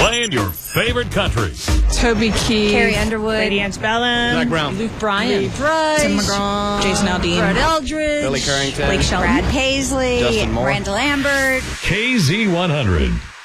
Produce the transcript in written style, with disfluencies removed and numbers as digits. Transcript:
Playing your favorite country. Toby Keith, Carrie Underwood, Lady Antebellum, Zach Brown, Luke Bryan, Lee Price, Tim McGraw, Jason Aldean, Brett Eldridge, Billy Currington, Blake Shelton, Brad Paisley, Justin Moore, Randall Lambert. KZ100.